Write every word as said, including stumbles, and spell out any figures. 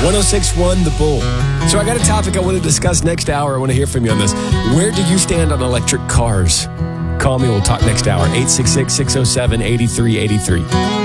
one oh six point one The Bull. So I got a topic I want to discuss next hour. I want to hear from you on this. Where do you stand on electric cars? Call me. We'll talk next hour. eight six six, six oh seven, eight three eight three.